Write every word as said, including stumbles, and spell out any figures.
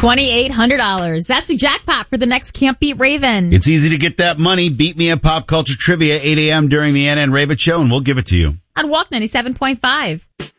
twenty-eight hundred dollars. That's the jackpot for the next Can't Beat Raven. It's easy to get that money. Beat me at Pop Culture Trivia, eight a.m. during the Anna and Raven Show, and we'll give it to you. On Walk ninety-seven point five.